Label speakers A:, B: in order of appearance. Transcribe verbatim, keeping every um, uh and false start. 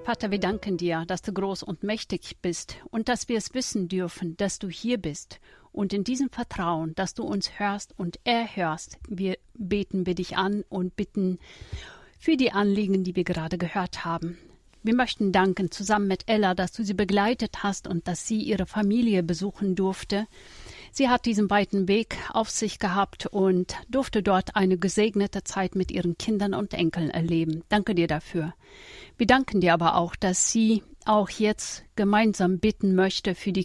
A: Vater, wir danken dir, dass du groß und mächtig bist und dass wir es wissen dürfen, dass du hier bist. Und in diesem Vertrauen, dass du uns hörst und erhörst, wir beten wir dich an und bitten für die Anliegen, die wir gerade gehört haben. Wir möchten danken zusammen mit Ella, dass du sie begleitet hast und dass sie ihre Familie besuchen durfte. Sie hat diesen weiten Weg auf sich gehabt und durfte dort eine gesegnete Zeit mit ihren Kindern und Enkeln erleben. Danke dir dafür. Wir danken dir aber auch, dass sie auch jetzt gemeinsam bitten möchte für die